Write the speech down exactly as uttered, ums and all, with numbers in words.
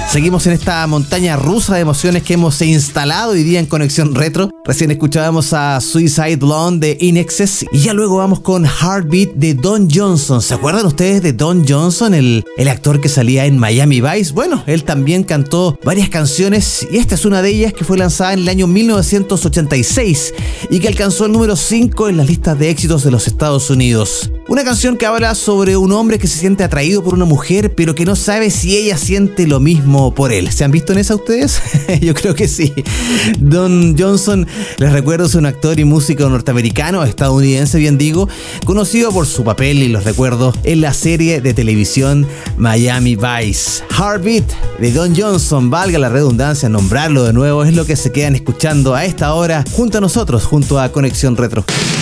Seguimos en esta montaña rusa de emociones que hemos instalado hoy día en Conexión Retro. Recién escuchábamos a Suicide Blonde de In Excess y ya luego vamos con Heartbeat de Don Johnson. ¿Se acuerdan ustedes de Don Johnson, el, el actor que salía en Miami Vice? Bueno, él también cantó varias canciones y esta es una de ellas que fue lanzada en el año mil novecientos ochenta y seis y que alcanzó el número cinco en las listas de éxitos de los Estados Unidos. Una canción que habla sobre un hombre que se siente atraído por una mujer pero que no sabe si ella siente lo mismo por él. ¿Se han visto en esa ustedes? Yo creo que sí. Don Johnson, les recuerdo, es un actor y músico norteamericano, estadounidense bien digo, conocido por su papel, y los recuerdo, en la serie de televisión Miami Vice. Heartbeat de Don Johnson, valga la redundancia, nombrarlo de nuevo, es lo que se quedan escuchando a esta hora junto a nosotros, junto a Conexión Retro.